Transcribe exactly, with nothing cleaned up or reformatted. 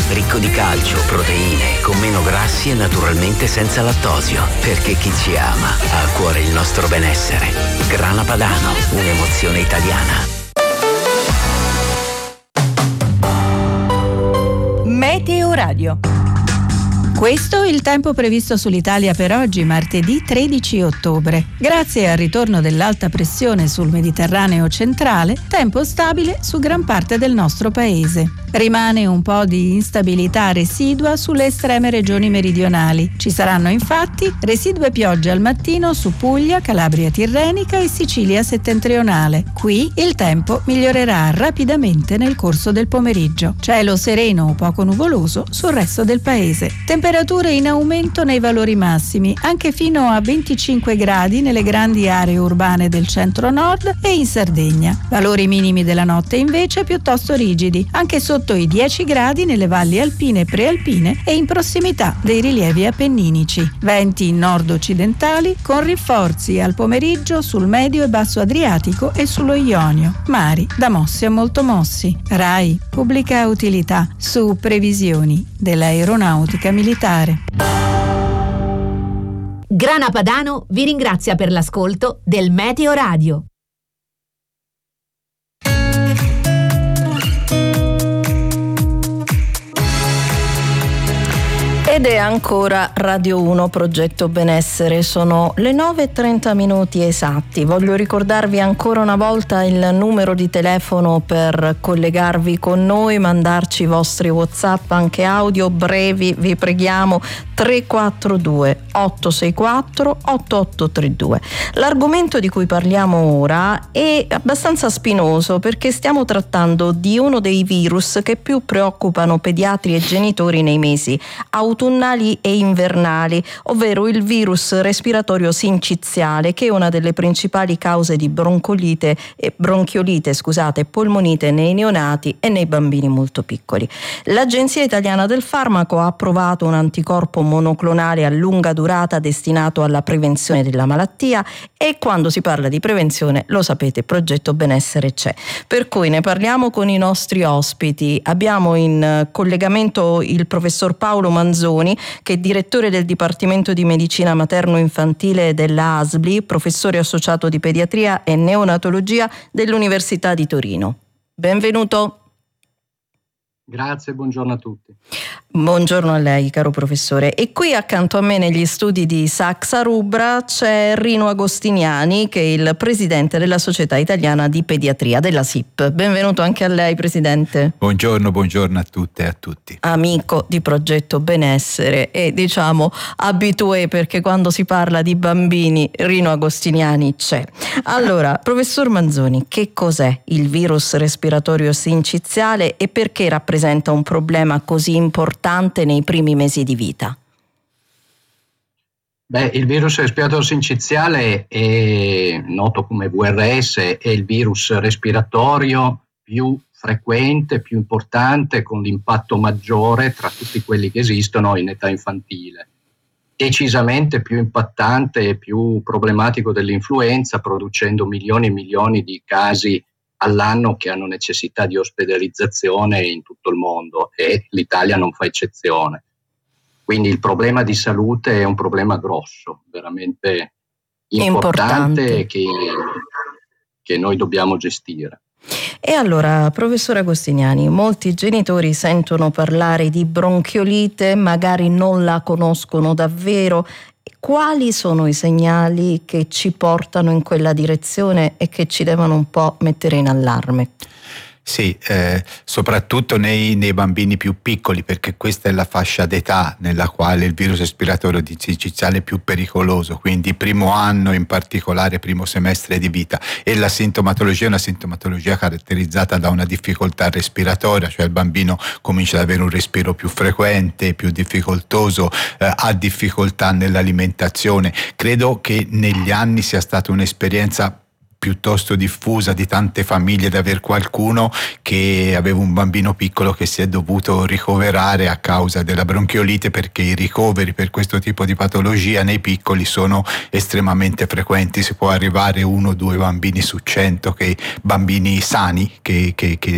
ricco di calcio, proteine, con meno grassi e naturalmente senza lattosio. Perché chi ci ama ha a cuore il nostro benessere. Grana Padano, un'emozione italiana. Meteo Radio. Questo è il tempo previsto sull'Italia per oggi, martedì tredici ottobre. Grazie al ritorno dell'alta pressione sul Mediterraneo centrale, tempo stabile su gran parte del nostro paese. Rimane un po' di instabilità residua sulle estreme regioni meridionali. Ci saranno infatti residue piogge al mattino su Puglia, Calabria Tirrenica e Sicilia settentrionale. Qui il tempo migliorerà rapidamente nel corso del pomeriggio. Cielo sereno o poco nuvoloso sul resto del paese. Temperature in aumento nei valori massimi, anche fino a venticinque gradi nelle grandi aree urbane del centro-nord e in Sardegna. Valori minimi della notte invece piuttosto rigidi, anche sotto i dieci gradi nelle valli alpine e prealpine e in prossimità dei rilievi appenninici. Venti nord-occidentali con rinforzi al pomeriggio sul medio e basso Adriatico e sullo Ionio. Mari da mossi a molto mossi. RAI, pubblica utilità, su previsioni dell'aeronautica militare. Grana Padano vi ringrazia per l'ascolto del Meteo Radio. Ed è ancora Radio uno Progetto Benessere, sono le nove e trenta minuti esatti. Voglio ricordarvi ancora una volta il numero di telefono per collegarvi con noi, mandarci i vostri WhatsApp anche audio brevi, vi preghiamo, tre quattro due otto sei quattro otto otto tre due. L'argomento di cui parliamo ora è abbastanza spinoso perché stiamo trattando di uno dei virus che più preoccupano pediatri e genitori nei mesi autunnali e invernali, ovvero il virus respiratorio sinciziale, che è una delle principali cause di broncolite e bronchiolite, scusate, polmonite nei neonati e nei bambini molto piccoli. L'Agenzia Italiana del Farmaco ha approvato un anticorpo monoclonale a lunga durata destinato alla prevenzione della malattia e quando si parla di prevenzione, lo sapete, Progetto Benessere c'è. Per cui ne parliamo con i nostri ospiti. Abbiamo in collegamento il professor Paolo Manzoni, che è direttore del Dipartimento di Medicina Materno-Infantile della A S L I, professore associato di pediatria e neonatologia dell'Università di Torino. Benvenuto. Grazie, buongiorno a tutti. Buongiorno a lei, caro professore. E qui accanto a me negli studi di Saxa Rubra c'è Rino Agostiniani, che è il presidente della Società Italiana di Pediatria, della S I P. Benvenuto anche a lei, presidente. Buongiorno, buongiorno a tutte e a tutti. Amico di Progetto Benessere e diciamo abitué, perché quando si parla di bambini Rino Agostiniani c'è. Allora, professor Manzoni, che cos'è il virus respiratorio sinciziale e perché rappresenta un problema così importante nei primi mesi di vita? Beh, il virus respiratorio sinciziale è noto come V R S, è il virus respiratorio più frequente, più importante, con l'impatto maggiore tra tutti quelli che esistono in età infantile. Decisamente più impattante e più problematico dell'influenza, producendo milioni e milioni di casi all'anno che hanno necessità di ospedalizzazione in tutto il mondo e l'Italia non fa eccezione. Quindi il problema di salute è un problema grosso, veramente importante, importante. Che, che noi dobbiamo gestire. E allora, professore Agostiniani, molti genitori sentono parlare di bronchiolite, magari non la conoscono davvero. Quali sono i segnali che ci portano in quella direzione e che ci devono un po' mettere in allarme? Sì, eh, soprattutto nei, nei bambini più piccoli, perché questa è la fascia d'età nella quale il virus respiratorio sinciziale è più pericoloso, quindi primo anno, in particolare primo semestre di vita. E la sintomatologia è una sintomatologia caratterizzata da una difficoltà respiratoria, cioè il bambino comincia ad avere un respiro più frequente, più difficoltoso, eh, ha difficoltà nell'alimentazione. Credo che negli anni sia stata un'esperienza piuttosto diffusa di tante famiglie, di aver qualcuno che aveva un bambino piccolo che si è dovuto ricoverare a causa della bronchiolite, perché i ricoveri per questo tipo di patologia nei piccoli sono estremamente frequenti. Si può arrivare uno o due bambini su cento, che bambini sani che, che, che